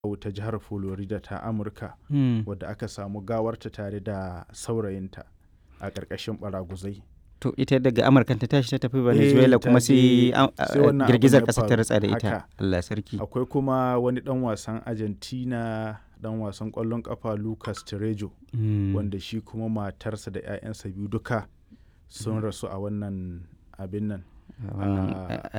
ta jihar Florida ta Amurka wadda aka samu gawarta tare da saurayinta a ƙarƙashin ɓaraguzai. To ita daga Amurka ta tashi ta tafi Venezuela kuma sai wannan girgizar abin ya ƙasa ta faru. ratsa da ita. Haka. Allah sarki. Akwai kuma wani ɗan wasan Argentina ɗan wasan ƙwallon ƙafa Lucas Terejo wanda shi kuma matarsa da 'ya'yansa biyu duka sun rasu a wannan abin nan.